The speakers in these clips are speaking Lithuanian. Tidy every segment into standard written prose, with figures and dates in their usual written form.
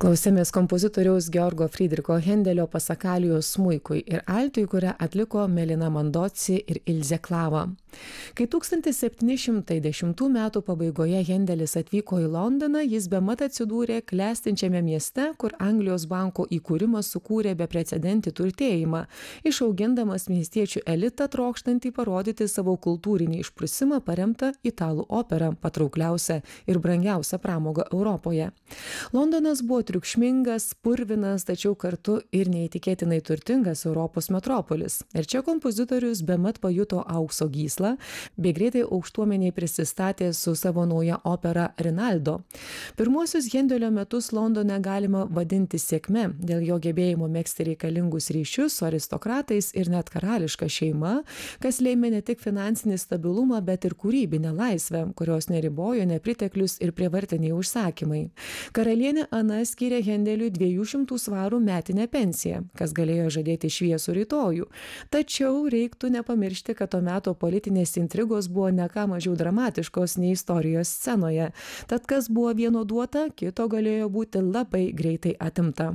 Klausėmės kompozitoriaus Georgo Friedricho Hendelio pasakalijos smuikui ir altui, kurią atliko Melina Mandoci ir Ilze Klava. Kai 1710 metų pabaigoje Hendelis atvyko į Londoną, jis bemat atsidūrė klestinčiame mieste, kur Anglijos banko įkūrimas sukūrė beprecedentį turtėjimą, išaugindamas miestiečių elitą trokštantį parodyti savo kultūrinį išprusimą paremtą italų operą, patraukliausią ir brangiausią pramogą Europoje. Londonas buvo triukšmingas, purvinas, tačiau kartu ir neįtikėtinai turtingas Europos metropolis. Ir čia kompozitorius bemat pajuto aukso gyslą, bei greitai aukštuomeniai prisistatė su savo nauja opera Rinaldo. Pirmuosius Hendelio metus Londone galima vadinti sėkme dėl jo gebėjimo megzti reikalingus ryšius su aristokratais ir net karališka šeima, kas lėmė ne tik finansinį stabilumą, bet ir kūrybinę laisvę, kurios neribojo nepriteklius ir prievartiniai užsakymai. Karalienė Ana skyrė Hendeliui 200 svarų metinę pensiją, kas galėjo žadėti šviesų rytojų. Tačiau reiktų nepamiršti, kad to meto politinės intrigos buvo ne ką mažiau dramatiškos nei istorijos scenoje. Tad kas buvo vieno duota, kito galėjo būti labai greitai atimta.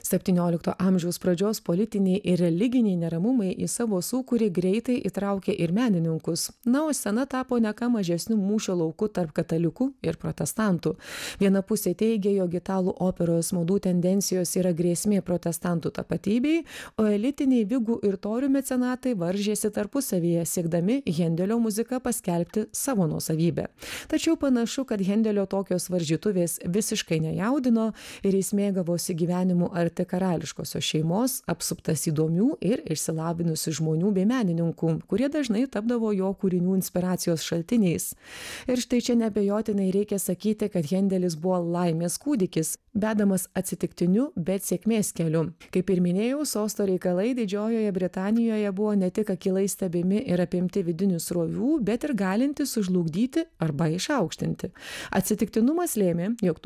17 amžiaus pradžios politiniai ir religiniai neramumai į savo sūkurį greitai įtraukė ir menininkus. Na, o scena tapo ne ką mažesnių mūšio laukų tarp katalikų ir protestantų. Viena pusė teigia, jog italų operos madų tendencijos yra grėsmė protestantų tapatybei, o elitiniai vigų ir torių mecenatai varžėsi tarpusavyje, siekdami Hendelio muziką paskelbti savo nuosavybę. Tačiau panašu, kad Hendelio tokios varžytuvės visiškai nejaudino ir jis mėgavosi gyvenimu arti karališkosios šeimos, apsuptas įdomių ir išsilavinusių žmonių bei menininkų, kurie dažnai tapdavo jo kūrinių inspiracijos šaltiniais. Ir štai čia neabejotinai reikia sakyti, kad Hendelis buvo laimės kūdikis, vedamas atsitiktiniu, bet sėkmės keliu. Kaip ir minėjau, sosto reikalai Didžiojoje Britanijoje buvo ne tik akylai stebimi ir apimti vidinių srovių, bet ir galinti sužlugdyti arba išaukštinti. Atsitiktinumas lėmė, jog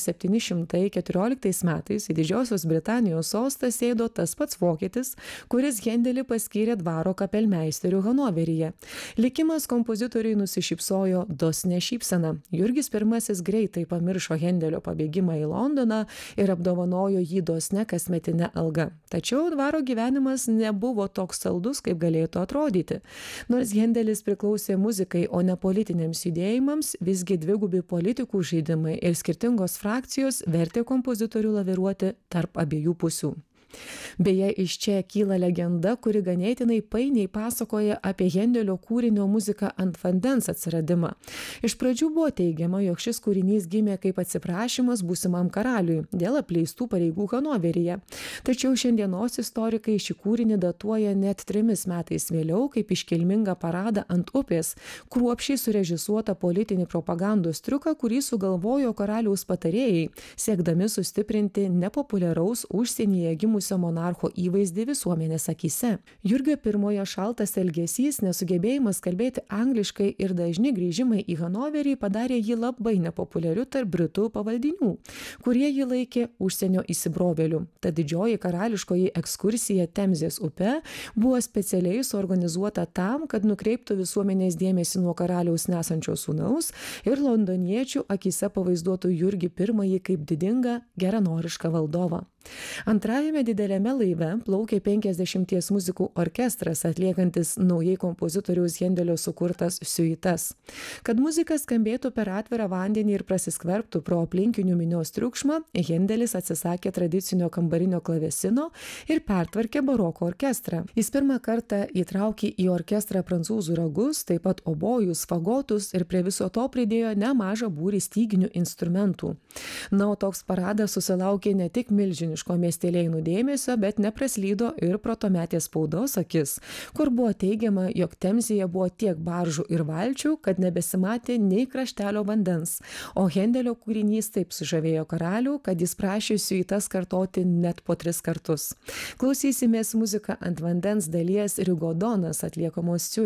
1714 metais į Didžiosios Britanijos sostą sėdo tas pats vokietis, kuris Hendelį paskyrė dvaro kapelmeisteriu Hanoveryje. Likimas kompozitoriui nusišypsojo dosne šypsena. Jurgis I greitai pamiršo Hendelio pabėgimą į Londoną ir apdovanojo jį dosne kasmetine alga. Tačiau dvaro gyvenimas nebuvo toks saldus, kaip galėtų atrodyti. Nors Hendelis priklausė muzikai, o ne politiniams judėjimams, visgi dvigubi politikų žaidimai ir skirtingos frakcijos vertė kompozitorių laviruoti tarp abiejų pusių. Beje, iš čia kyla legenda, kuri ganėtinai painiai pasakoja apie Hendelio kūrinio muziką ant vandens atsiradimą. Iš pradžių buvo teigiama, jog šis kūrinys gimė kaip atsiprašymas būsimam karaliui dėl apleistų pareigų Hanoveryje. Tačiau šiandienos istorikai šį kūrinį datuoja net 3 metais vėliau kaip iškilmingą paradą ant upės, kruopščiai surežisuotą politinį propagandos triuką, kurį sugalvojo karaliaus patarėjai, siekdami sustiprinti nepopuliaraus užsienyje gimusio monarcho įvaizdį visuomenės akyse. Jurgio I šaltas elgesys, nesugebėjimas kalbėti angliškai ir dažni grįžimai į Hanoverį padarė jį labai nepopuliariu tarp britų pavaldinių, kurie jį laikė užsienio įsibrovėliu. Ta didžioji karališkoji ekskursija Temzės upe buvo specialiai suorganizuota tam, kad nukreiptų visuomenės dėmesį nuo karaliaus nesančio sūnaus ir londoniečių akyse pavaizduotų Jurgį I kaip didingą, geranorišką valdovą. Antrajame dideliame laive plaukė 50 muzikų orkestras, atliekantis naujai kompozitoriaus Hendelio sukurtas siuitas. Kad muzika skambėtų per atvirą vandenį ir prasiskverbtų pro aplinkinių minios triukšmą, Hendelis atsisakė tradicinio kambarinio klavesino ir pertvarkė baroko orkestrą. Jis pirmą kartą įtraukė į orkestrą prancūzų ragus, taip pat obojus, fagotus ir prie viso to pridėjo nemažą būrį styginių instrumentų. Na, o toks paradas susilaukė ne tik milžiniško miestelėjų dėmesio, bet nepraslydo ir pro tuometės spaudos akis, kur buvo teigiama, jog Temzėje buvo tiek baržų ir valčių, kad nebesimatė nei kraštelio vandens, o Hendelio kūrinys taip sužavėjo karalių, kad jis prašė siuitas kartoti net po 3 kartus. Klausysimės muziką ant vandens dalies Rigodonas atliekamos